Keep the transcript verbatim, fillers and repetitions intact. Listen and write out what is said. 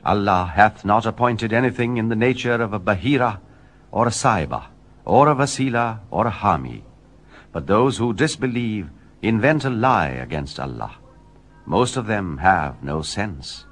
Allah hath not appointed anything in the nature of a Bahira, or a Saiba, or a Wasila, or a Hami. But those who disbelieve invent a lie against Allah. Most of them have no sense.